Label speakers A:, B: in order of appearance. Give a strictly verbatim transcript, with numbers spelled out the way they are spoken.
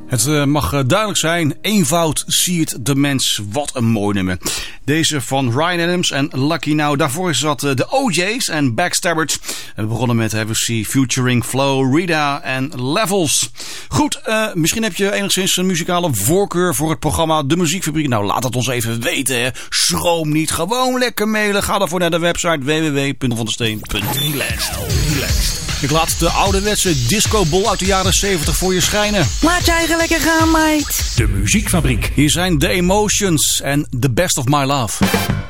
A: Het uh, mag uh, duidelijk zijn, eenvoud siert de mens. Wat een mooi nummer. Deze van Ryan Adams en Lucky Now. Daarvoor zat uh, de O J's en Backstabbers. En we begonnen met Have You featuring Flo, Rida en Levels. Goed, uh, misschien heb je enigszins een muzikale voorkeur voor het programma De Muziekfabriek. Nou, laat het ons even weten. Hè. Schroom niet, gewoon lekker mailen. Ga daarvoor naar de website w w w punt vandesteen punt n l. Relaxed, relaxed. Ik laat de ouderwetse discobol uit de jaren zeventig voor je schijnen.
B: Laat jij eigen lekker gaan, meid.
C: De Muziekfabriek.
A: Hier zijn The Emotions en The Best of My Love.